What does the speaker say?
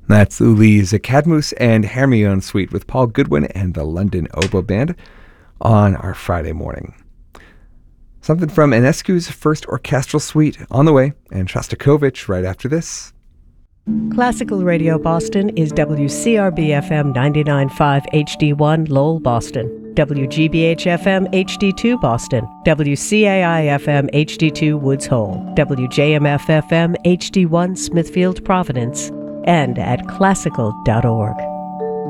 That's Ulise Cadmus and Hermione Suite with Paul Goodwin and the London Oboe Band on our Friday morning. Something from Enescu's first orchestral suite on the way, and Shostakovich right after this. Classical Radio Boston is WCRB-FM 99.5 HD1 Lowell, Boston, WGBH-FM HD2 Boston, WCAI-FM HD2 Woods Hole, WJMF-FM HD1 Smithfield, Providence, and at classical.org.